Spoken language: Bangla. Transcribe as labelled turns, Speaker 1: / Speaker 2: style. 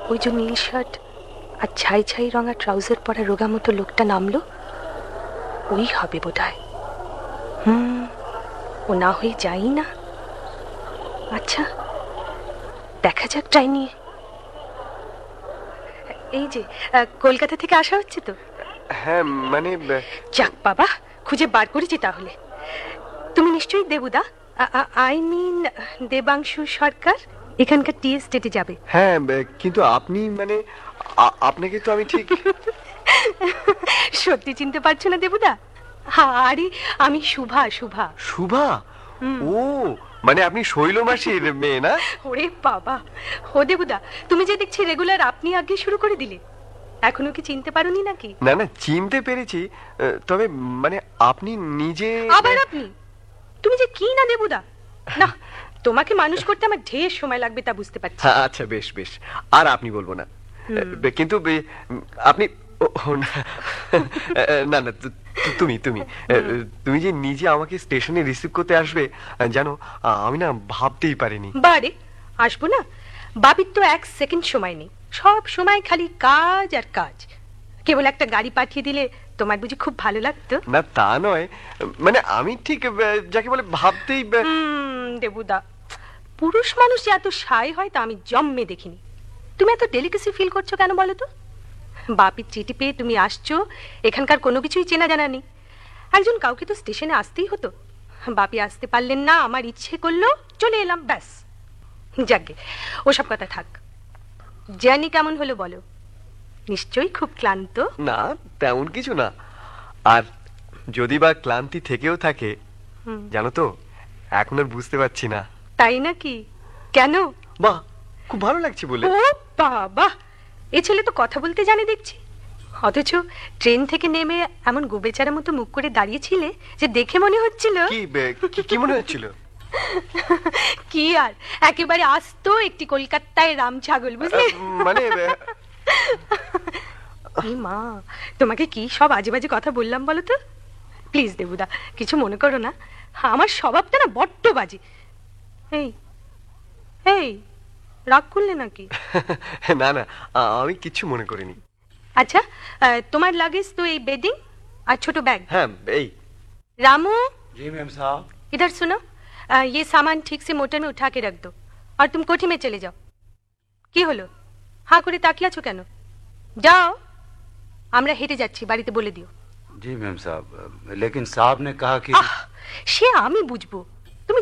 Speaker 1: ওই যে নীল শার্ট আর ছাই ছাই রঙা ট্রাউজার পরা রোগা মতো লোকটা নামলো, ওই হবে বোধহয়। ও না হয়ে যাই না। আচ্ছা, দেখা যাক ট্রাই নিয়ে। এই যে কলকাতা থেকে আসা হচ্ছে তো?
Speaker 2: হ্যাঁ, মানে
Speaker 1: যাক বাবা, খুঁজে বার করেছি তাহলে। তুমি নিশ্চয়ই দেবুদা, আই মিন দেবাংশু সরকার, এখানকার টি এস্টেটে যাবে।
Speaker 2: হ্যাঁ, কিন্তু আপনি মানে আপনাকে তো আমি ঠিক
Speaker 1: সত্যি চিনতে পারছো না দেবুদা? আরে আমি শুভা। শুভা?
Speaker 2: ও মানে আপনি শৈল মাসির মেয়ে না?
Speaker 1: ওরে বাবা, ও দেবুদা, তুমি যে দেখছি রেগুলার আপনি আগে শুরু করে দিলে। এখনো কি চিনতে পারোনি নাকি?
Speaker 2: না না, চিনতে পেরেছি, তবে মানে আপনি নিজে।
Speaker 1: আবার আপনি? তুমি যে কি না দেবুদা, না তোমাকে মানুষ করতে আমার ঢের সময় লাগবে তা বুঝতে পারছি।
Speaker 2: আচ্ছা বেশ বেশ, আর আপনি বলবো না, কিন্তু আপনি না না, তুমি তুমি তুমি যে নিজে আমাকে স্টেশনে রিসিভ করতে আসবে জানো, আমি না ভাবতেই পারিনি।
Speaker 1: বারে আসবো না? বাবির তো এক সেকেন্ড সময় নেই, সব সময় খালি কাজ আর কাজ। কেবল একটা গাড়ি পাঠিয়ে দিলে তোমার বুঝি খুব ভালো লাগতো?
Speaker 2: না তা নয়, মানে আমি ঠিক যাকে বলে ভাবতেই
Speaker 1: দেবুদা, পুরুষ মানুষ যে এত সাই হয় তা আমি জন্মে দেখিনি। তুমি এত ডেলিকেসি ফিল করছো কেন বলো তো? বাপির চিঠি পেয়ে তুমি আসছো, এখানকার কোনো কিছুই চেনা জানা নেই। একজন কাউকে তো স্টেশনে আসতেই হতো। বাপি আসতে পারলেন না, আমার ইচ্ছে করলো চলে এলাম, ব্যাস। যাকে ওসব কথা থাক। জার্নি কেমন হলো বলো? নিশ্চয়ই খুব ক্লান্ত।
Speaker 2: না তেমন কিছু না, আর যদি বা ক্লান্তি থেকেও থাকে জানো তো, এখন আর বুঝতে পারছি না।
Speaker 1: তাই নাকি? কেন?
Speaker 2: বাহ, খুব ভালো লাগছে বলে।
Speaker 1: ও বাবা, এ ছেলে তো কথা বলতে জানে দেখছি। অথচ ট্রেন থেকে নেমে এমন গোবেচারা মতো মুখ করে দাঁড়িয়েছিলে যে দেখে মনে হচ্ছিল
Speaker 2: কি মনে হচ্ছিল?
Speaker 1: কি আর, একেবারে আস্ত একটি কলকাতায় রাম ছাগল, বুঝলে?
Speaker 2: মানে
Speaker 1: মা, তোমাকে কি সব আজে বাজে কথা বললাম বলো তো? প্লিজ দেবুদা, কিছু মনে করো না, আমার স্বভাবটা না বড্ড বাজে। এই এই, রাগ করলে নাকি?
Speaker 2: না না, আমি কিছু মনে করিনি।
Speaker 1: अच्छा, तुम्हार लगेज तो ये बेडिंग और छोटो बैग।
Speaker 2: हाँ, এই
Speaker 1: रामू।
Speaker 3: जी मैम साहब।
Speaker 1: इधर सुनो, ये सामान ठीक से मोटर में उठा के रख दो और तुम कोठी में चले जाओ। কি হলো, হাঁ করে তাকিয়ে আছো কেন? যাও, আমরা হেঁটে যাচ্ছি, বাড়িতে বলে দিও।
Speaker 3: जी मैम साहब, लेकिन साहब ने कहा कि
Speaker 1: সে আমি বুঝবো।